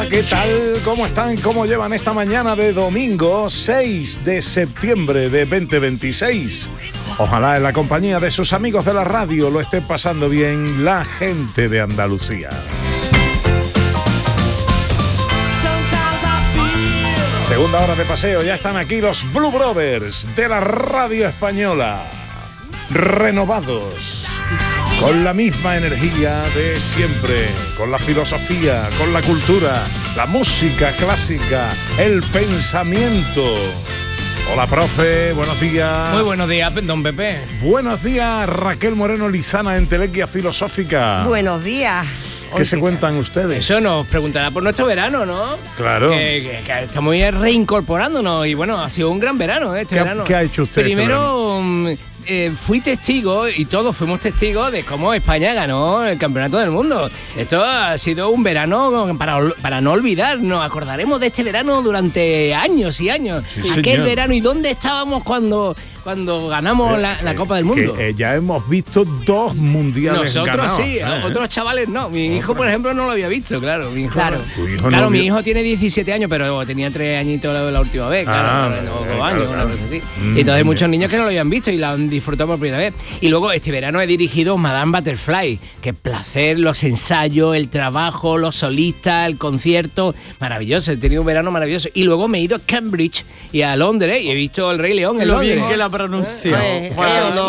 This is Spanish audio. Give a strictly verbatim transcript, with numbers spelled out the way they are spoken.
Hola, ¿qué tal? ¿Cómo están? ¿Cómo llevan esta mañana de domingo seis de septiembre de veinte veintiséis? Ojalá en la compañía de sus amigos de la radio lo esté pasando bien la gente de Andalucía. Segunda hora de paseo, ya están aquí los Blue Brothers de la radio española, renovados, con la misma energía de siempre, con la filosofía, con la cultura, la música clásica, el pensamiento. Hola, profe, buenos días. Muy buenos días, don Pepe. Buenos días, Raquel Moreno Lizana, Entelequia Filosófica. Buenos días. ¿Qué se cuentan ustedes? Eso nos preguntará por nuestro verano, ¿no? Claro. Que, que, que estamos reincorporándonos y bueno, ha sido un gran verano, ¿eh? Este ¿Qué, verano. ¿Qué ha hecho usted? Primero, eh, fui testigo y todos fuimos testigos de cómo España ganó el campeonato del mundo. Esto ha sido un verano para, para no olvidar. Nos acordaremos de este verano durante años y años. Sí, Aquel señor. verano. ¿Y dónde estábamos cuando, cuando ganamos Eh, la, la eh, Copa del Mundo? Que, eh, ya hemos visto dos mundiales Nosotros ganados, sí, ¿eh? otros chavales no. Mi hijo, por ejemplo, no lo había visto, claro. Mi hijo, Claro. no. Tu hijo Claro, no mi vio- hijo tiene diecisiete años, pero tenía tres añitos la, la última vez, claro. Ah, no, no, claro, dos años, claro. una cosa así. Mm, y entonces muchos bien. niños que no lo habían visto y la han disfrutado por primera vez. Y luego este verano he dirigido Madame Butterfly, que placer, los ensayos, el trabajo, los solistas, el concierto, maravilloso. He tenido un verano maravilloso. Y luego me he ido a Cambridge y a Londres y he visto El Rey León en Lo Londres. bien que la pronunció. Eh, Bueno, eh, no,